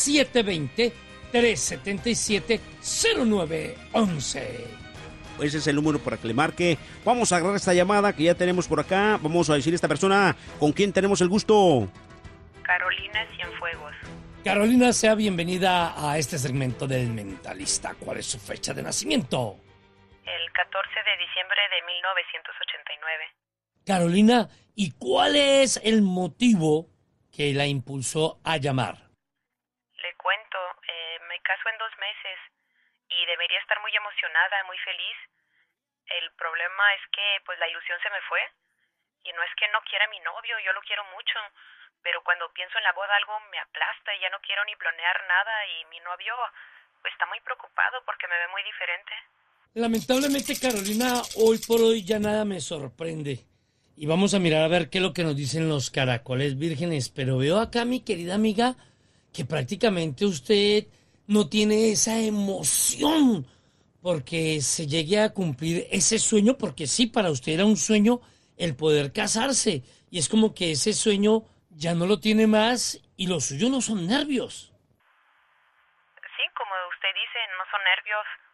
720-377-0911. Ese es el número para que le marque. Vamos a agarrar esta llamada que ya tenemos por acá. Vamos a decir a esta persona con quién tenemos el gusto. Carolina Cienfuegos. Carolina, sea bienvenida a este segmento del mentalista. ¿Cuál es su fecha de nacimiento? El 14 de diciembre de 1989. Carolina, ¿y cuál es el motivo que la impulsó a llamar? Le cuento, me caso en 2 meses y debería estar muy emocionada, muy feliz. El problema es que pues la ilusión se me fue y no es que no quiera a mi novio, yo lo quiero mucho, pero cuando pienso en la boda algo me aplasta y ya no quiero ni planear nada y mi novio pues está muy preocupado porque me ve muy diferente. Lamentablemente, Carolina, hoy por hoy ya nada me sorprende. Y vamos a mirar a ver qué es lo que nos dicen los caracoles vírgenes. Pero veo acá, mi querida amiga, que prácticamente usted no tiene esa emoción porque se llegue a cumplir ese sueño, porque sí, para usted era un sueño el poder casarse. Y es como que ese sueño ya no lo tiene más y lo suyo no son nervios. Sí, como usted dice, no son nervios.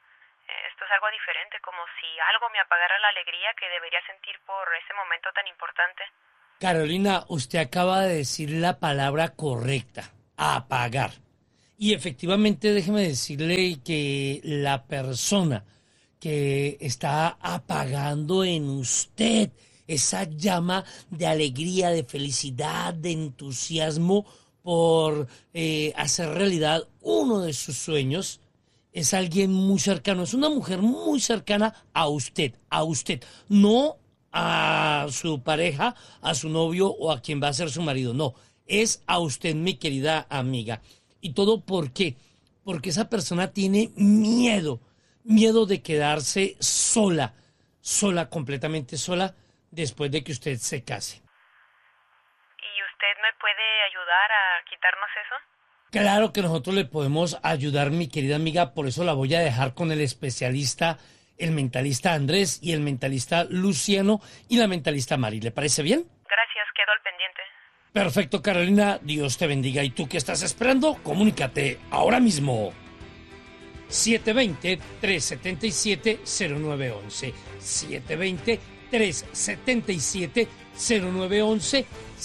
Esto es algo diferente, como si algo me apagara la alegría que debería sentir por ese momento tan importante. Carolina, usted acaba de decir la palabra correcta, apagar. Y efectivamente, déjeme decirle que la persona que está apagando en usted esa llama de alegría, de felicidad, de entusiasmo por hacer realidad uno de sus sueños, es alguien muy cercano, es una mujer muy cercana a usted, no a su pareja, a su novio o a quien va a ser su marido, no, es a usted, mi querida amiga. ¿Y todo por qué? Porque esa persona tiene miedo de quedarse sola, completamente sola, después de que usted se case. ¿Y usted me puede ayudar a quitarnos eso? Claro que nosotros le podemos ayudar, mi querida amiga, por eso la voy a dejar con el especialista, el mentalista Andrés y el mentalista Luciano y la mentalista Mari. ¿Le parece bien? Gracias, quedo al pendiente. Perfecto, Carolina, Dios te bendiga. ¿Y tú qué estás esperando? Comunícate ahora mismo. 720-377-0911. 720-377-0911.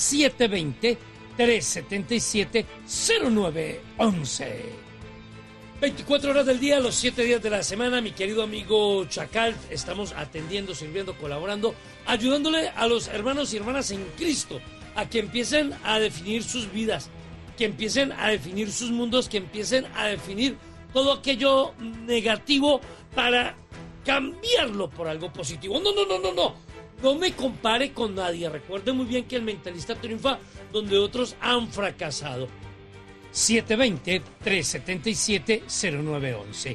720-377-0911. 24 horas del día, los 7 días de la semana, mi querido amigo Chacal, estamos atendiendo, sirviendo, colaborando, ayudándole a los hermanos y hermanas en Cristo a que empiecen a definir sus vidas, que empiecen a definir sus mundos, que empiecen a definir todo aquello negativo para cambiarlo por algo positivo. No me compare con nadie. Recuerde muy bien que el mentalista triunfa donde otros han fracasado. 720-377-0911.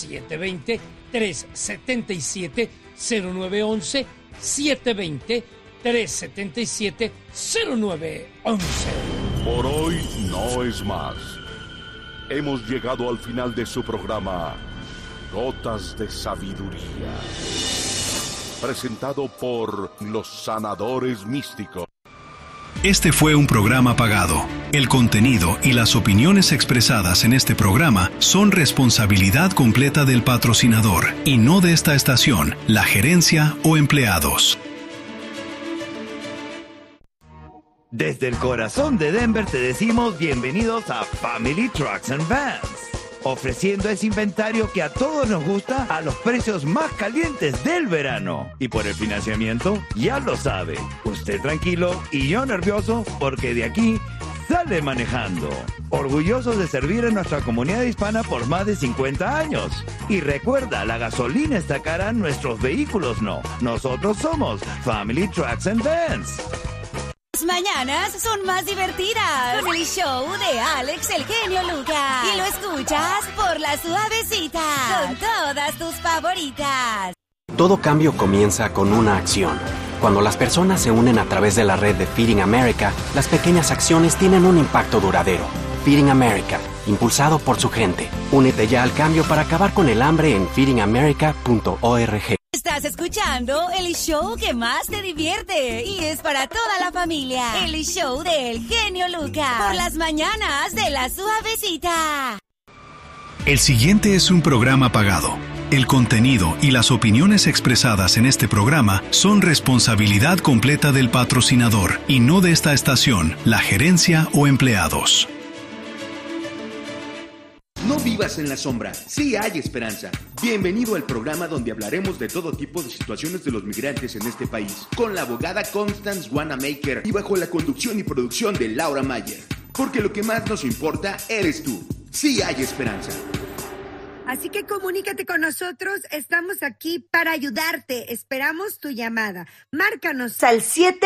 720-377-0911. 720-377-0911. Por hoy no es más. Hemos llegado al final de su programa Gotas de Sabiduría, presentado por los sanadores místicos. Este fue un programa pagado. El contenido y las opiniones expresadas en este programa son responsabilidad completa del patrocinador y no de esta estación, la gerencia o empleados. Desde el corazón de Denver te decimos bienvenidos a Family Trucks and Vans, ofreciendo ese inventario que a todos nos gusta a los precios más calientes del verano. Y por el financiamiento, ya lo sabe, usted tranquilo y yo nervioso porque de aquí sale manejando. Orgullosos de servir a nuestra comunidad hispana por más de 50 años. Y recuerda, la gasolina está cara, nuestros vehículos no. Nosotros somos Family Trucks and Vans. Las mañanas son más divertidas con el show de Alex el genio Lucas. Y lo escuchas por La Suavecita con todas tus favoritas. Todo cambio comienza con una acción. Cuando las personas se unen a través de la red de Feeding America, las pequeñas acciones tienen un impacto duradero. Feeding America, impulsado por su gente. Únete ya al cambio para acabar con el hambre en feedingamerica.org. Estás escuchando el show que más te divierte y es para toda la familia. El show del genio Lucas por las mañanas de La Suavecita. El siguiente es un programa pagado. El contenido y las opiniones expresadas en este programa son responsabilidad completa del patrocinador y no de esta estación, la gerencia o empleados. No vivas en la sombra, sí hay esperanza. Bienvenido al programa donde hablaremos de todo tipo de situaciones de los migrantes en este país, con la abogada Constance Wanamaker y bajo la conducción y producción de Laura Mayer. Porque lo que más nos importa eres tú. Sí hay esperanza. Así que comunícate con nosotros, estamos aquí para ayudarte. Esperamos tu llamada. Márcanos al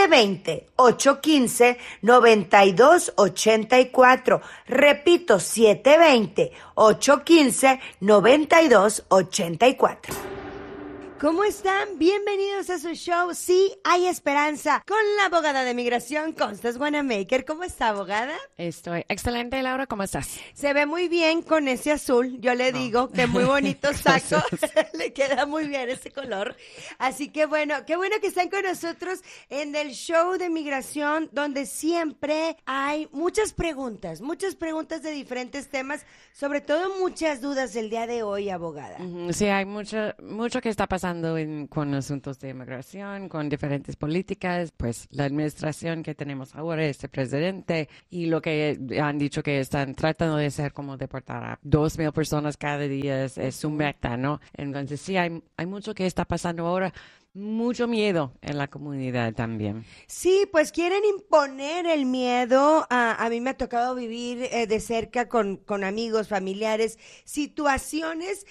720-815-9284. Repito, 720-815-9284. ¿Cómo están? Bienvenidos a su show Sí hay esperanza con la abogada de migración Constance Wanamaker. ¿Cómo está, abogada? Estoy excelente, Laura. ¿Cómo estás? Se ve muy bien con ese azul. Yo le digo que muy bonito saco. Le queda muy bien ese color. Así que bueno, qué bueno que están con nosotros en el show de migración, donde siempre hay muchas preguntas de diferentes temas, sobre todo muchas dudas el día de hoy, abogada. Sí, hay mucho que está pasando con asuntos de inmigración, con diferentes políticas, pues la administración que tenemos ahora, este presidente, y lo que han dicho que están tratando de hacer como deportar a 2,000 personas cada día es su meta, ¿no? Entonces sí, hay mucho que está pasando ahora. Mucho miedo en la comunidad también. Sí, pues quieren imponer el miedo. A mí me ha tocado vivir de cerca con amigos, familiares, situaciones.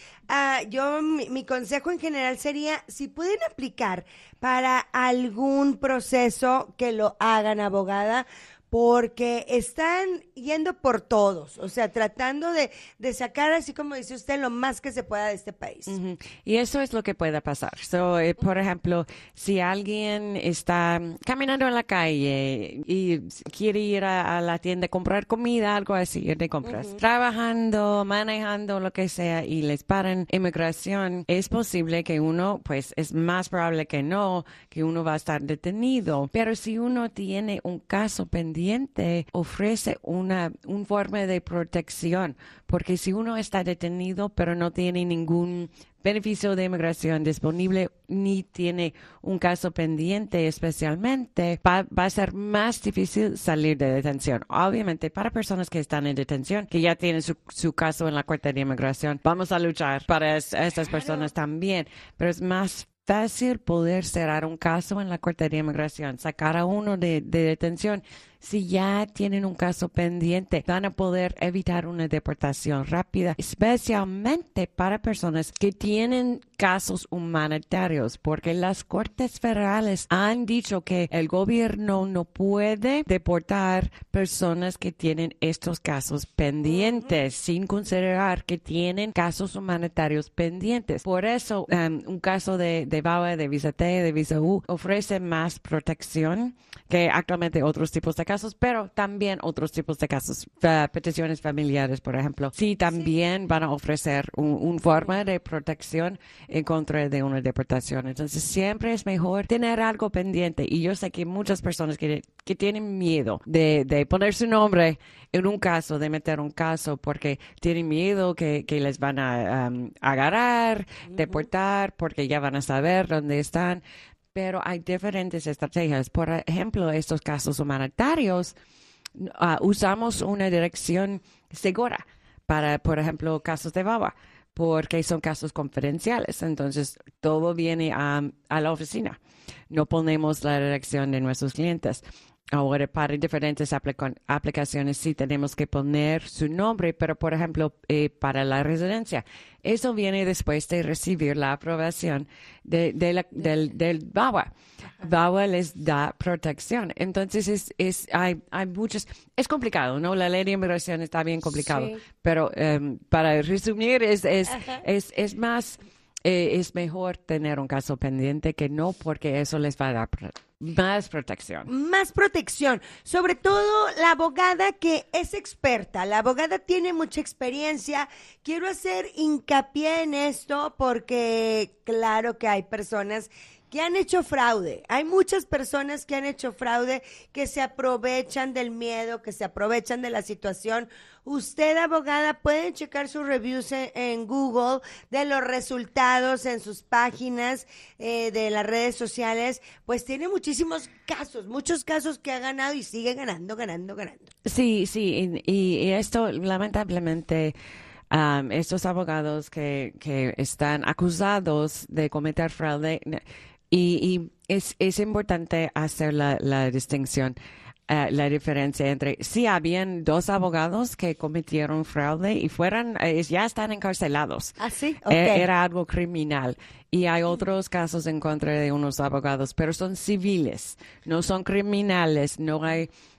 Mi consejo en general sería, si pueden aplicar para algún proceso, que lo hagan, abogada, porque están yendo por todos, o sea, tratando de sacar, así como dice usted, lo más que se pueda de este país. Y eso es lo que puede pasar. Por ejemplo, si alguien está caminando en la calle y quiere ir a la tienda a comprar comida, algo así, ir de compras, trabajando, manejando, lo que sea, y les paran inmigración, es posible que uno, pues es más probable que no, que uno va a estar detenido. Pero si uno tiene un caso pendiente, ofrece un forma de protección, porque si uno está detenido pero no tiene ningún beneficio de inmigración disponible ni tiene un caso pendiente especialmente, va a ser más difícil salir de detención. Obviamente, para personas que están en detención, que ya tienen su caso en la Corte de Inmigración, vamos a luchar para estas personas también, pero es más fácil poder cerrar un caso en la Corte de Inmigración, sacar a uno de detención. Si ya tienen un caso pendiente, van a poder evitar una deportación rápida, especialmente para personas que tienen casos humanitarios, porque las cortes federales han dicho que el gobierno no puede deportar personas que tienen estos casos pendientes, sin considerar que tienen casos humanitarios pendientes. Por eso, un caso de VAWA, de visa T, de visa U, ofrece más protección que actualmente otros tipos de casos, pero también otros tipos de casos, peticiones familiares, por ejemplo. Sí, también van a ofrecer un forma de protección en contra de una deportación. Entonces, siempre es mejor tener algo pendiente. Y yo sé que muchas personas que tienen miedo de poner su nombre en un caso, de meter un caso, porque tienen miedo que les van a agarrar, deportar, porque ya van a saber dónde están. Pero hay diferentes estrategias. Por ejemplo, estos casos humanitarios, usamos una dirección segura para, por ejemplo, casos de VAWA, porque son casos confidenciales. Entonces, todo viene a la oficina. No ponemos la dirección de nuestros clientes. Ahora, para diferentes aplicaciones sí tenemos que poner su nombre, pero, por ejemplo, para la residencia, eso viene después de recibir la aprobación del VAWA. VAWA les da protección. Entonces, hay muchas... Es complicado, ¿no? La ley de inmigración está bien complicado, sí. Pero para resumir, es más... es mejor tener un caso pendiente que no, porque eso les va a dar más protección. Más protección. Sobre todo la abogada que es experta. La abogada tiene mucha experiencia. Quiero hacer hincapié en esto porque claro que hay personas que han hecho fraude. Hay muchas personas que han hecho fraude, que se aprovechan del miedo, que se aprovechan de la situación. Usted, abogada, pueden checar sus reviews en Google de los resultados en sus páginas de las redes sociales. Pues tiene muchísimos casos, muchos casos que ha ganado y sigue ganando. Sí, y esto lamentablemente... estos abogados que están acusados de cometer fraude, y es importante hacer la distinción, la diferencia entre, sí, habían 2 abogados que cometieron fraude y ya están encarcelados. ¿Ah, sí? Okay. Era algo criminal. Y hay otros casos en contra de unos abogados, pero son civiles, no son criminales, no hay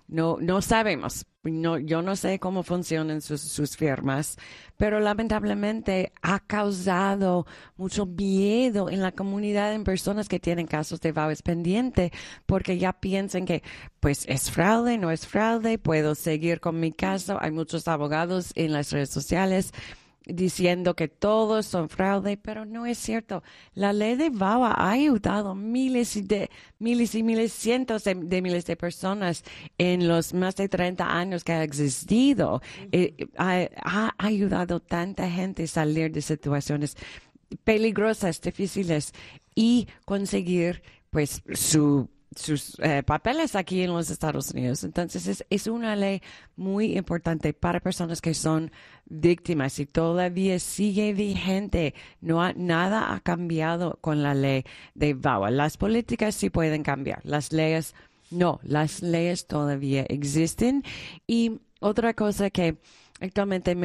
no sabemos. No, yo no sé cómo funcionan sus firmas, pero lamentablemente ha causado mucho miedo en la comunidad, en personas que tienen casos de VAWA pendiente, porque ya piensan que, pues, es fraude, no es fraude, puedo seguir con mi caso. Hay muchos abogados en las redes sociales diciendo que todos son fraude, pero no es cierto. La ley de VAWA ha ayudado miles, cientos de miles de personas en los más de 30 años que ha existido. Ha ayudado a tanta gente a salir de situaciones peligrosas, difíciles y conseguir, pues, sus papeles aquí en los Estados Unidos. Entonces, es una ley muy importante para personas que son víctimas y todavía sigue vigente. Nada ha cambiado con la ley de VAWA. Las políticas sí pueden cambiar, las leyes no. Las leyes todavía existen. Y otra cosa que actualmente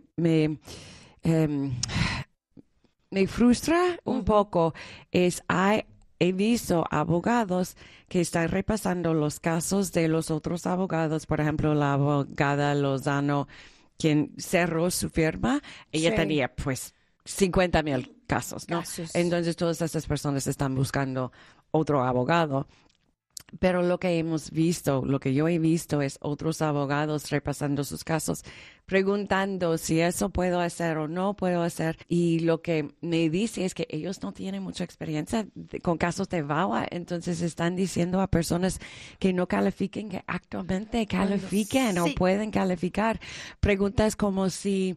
me frustra un poco es he visto abogados que están repasando los casos de los otros abogados. Por ejemplo, la abogada Lozano, quien cerró su firma, ella tenía pues 50,000 casos, ¿no? Entonces todas estas personas están buscando otro abogado. Pero lo que yo he visto es otros abogados repasando sus casos, preguntando si eso puedo hacer o no puedo hacer. Y lo que me dice es que ellos no tienen mucha experiencia con casos de VAWA, entonces están diciendo a personas que no califiquen, que actualmente califiquen o pueden calificar. Preguntas como si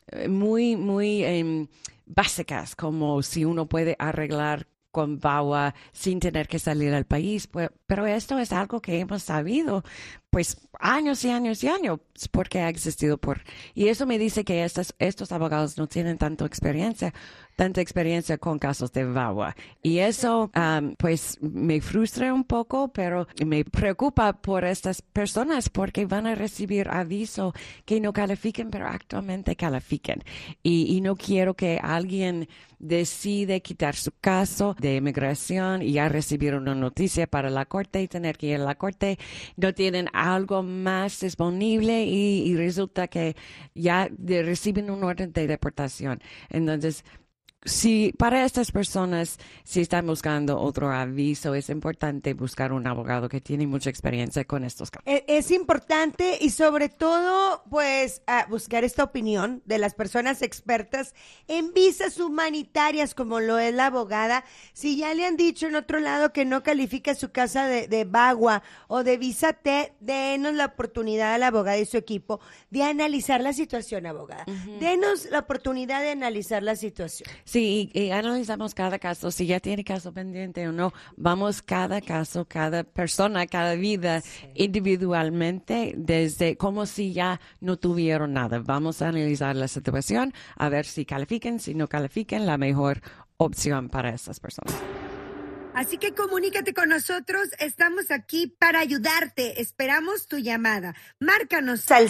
muy básicas, como si uno puede arreglar con VAWA sin tener que salir al país. Pero esto es algo que hemos sabido pues años y años y años porque ha existido y eso me dice que estos abogados no tienen tanta experiencia con casos de VAWA. Y eso pues me frustra un poco, pero me preocupa por estas personas porque van a recibir aviso que no califiquen, pero actualmente califiquen. Y no quiero que alguien decide quitar su caso de inmigración y ya recibir una noticia para la corte y tener que ir a la corte. No tienen algo más disponible y resulta que ya reciben un orden de deportación. Entonces, si para estas personas, si están buscando otro aviso, es importante buscar un abogado que tiene mucha experiencia con estos casos. Es importante y sobre todo, pues, buscar esta opinión de las personas expertas en visas humanitarias, como lo es la abogada. Si ya le han dicho en otro lado que no califica su casa de VAWA o de visa T, denos la oportunidad a la abogada y su equipo de analizar la situación, abogada. Denos la oportunidad de analizar la situación. Sí, y analizamos cada caso, si ya tiene caso pendiente o no. Vamos cada caso, cada persona, cada vida individualmente, desde como si ya no tuvieron nada. Vamos a analizar la situación, a ver si califiquen, si no califiquen, la mejor opción para esas personas. Así que comunícate con nosotros, estamos aquí para ayudarte. Esperamos tu llamada. Márcanos al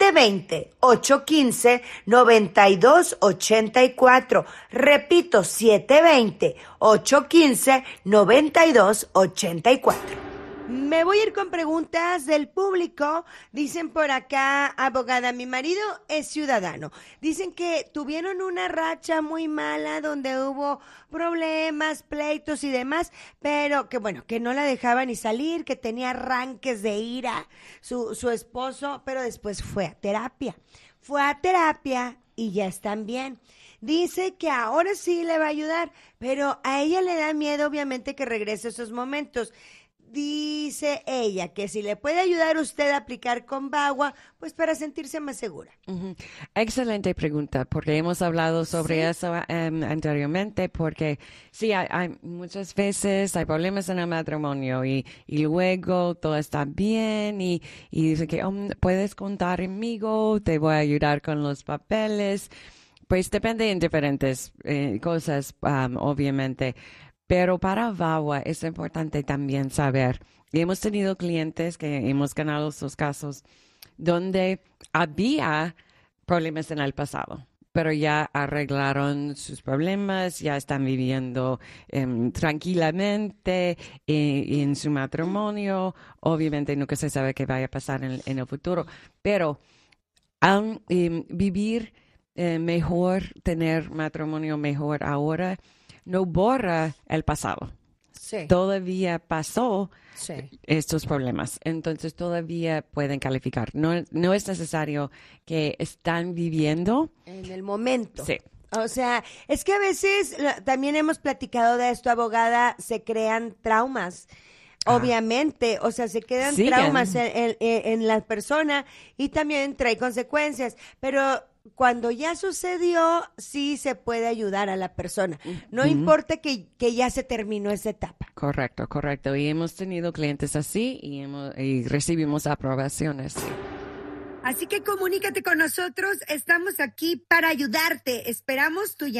720-815-9284. Repito, 720-815-9284. Me voy a ir con preguntas del público. Dicen por acá, abogada, mi marido es ciudadano. Dicen que tuvieron una racha muy mala donde hubo problemas, pleitos y demás, pero que bueno, que no la dejaba ni salir, que tenía arranques de ira su esposo, pero después fue a terapia y ya están bien. Dice que ahora sí le va a ayudar, pero a ella le da miedo obviamente que regrese a esos momentos. Dice ella que si le puede ayudar usted a aplicar con VAWA, pues para sentirse más segura. Excelente pregunta, porque hemos hablado sobre eso anteriormente, porque sí, hay muchas veces hay problemas en el matrimonio y luego todo está bien y dice que puedes contar conmigo, te voy a ayudar con los papeles. Pues depende en diferentes cosas, obviamente. Pero para VAWA es importante también saber, y hemos tenido clientes que hemos ganado sus casos donde había problemas en el pasado. pero ya arreglaron sus problemas, ya están viviendo tranquilamente en su matrimonio. Obviamente nunca se sabe qué vaya a pasar en el futuro, pero vivir mejor, tener matrimonio mejor ahora, no borra el pasado. Sí. Todavía pasó Sí. estos problemas, entonces todavía pueden calificar. No es necesario que están viviendo En el momento. Sí. O sea, es que a veces, también hemos platicado de esto, abogada, se crean traumas. Obviamente, o sea, se quedan Siguen. traumas en la persona y también trae consecuencias, pero cuando ya sucedió, sí se puede ayudar a la persona. No importa que ya se terminó esa etapa. Correcto. Y hemos tenido clientes así y recibimos aprobaciones. Así que comunícate con nosotros, estamos aquí para ayudarte. Esperamos tu llamada.